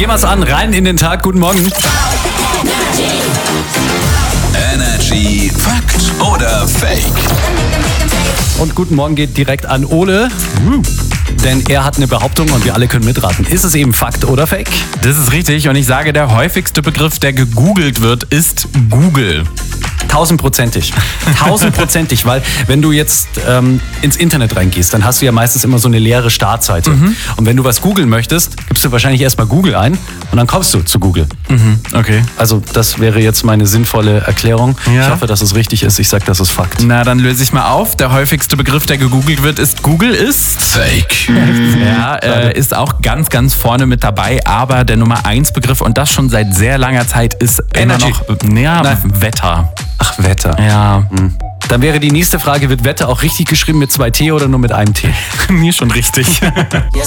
Gehen wir's an, rein in den Tag. Guten Morgen. Energy Fakt oder Fake? Und guten Morgen geht direkt an Ole. Denn er hat eine Behauptung und wir alle können mitraten. Ist es eben Fakt oder Fake? Das ist richtig und ich sage, der häufigste Begriff, der gegoogelt wird, ist Google. 1000%ig. 1000%ig, weil wenn du jetzt ins Internet reingehst, dann hast du ja meistens immer so eine leere Startseite. Und wenn du was googeln möchtest, gibst du wahrscheinlich erstmal Google ein und dann kommst du zu Google. Okay. Also das wäre jetzt meine sinnvolle Erklärung. Ja. Ich hoffe, dass es richtig ist. Ich sage, das ist Fakt. Na, dann löse ich mal auf. Der häufigste Begriff, der gegoogelt wird, ist Google ist... Fake. Ja, ist auch ganz, ganz vorne mit dabei. Aber der Nummer 1 Begriff, und das schon seit sehr langer Zeit, ist Energy. immer noch Wetter. Ach, Wetter. Ja, Dann wäre die nächste Frage, wird Wetter auch richtig geschrieben mit 2 T oder nur mit einem T? mir schon richtig.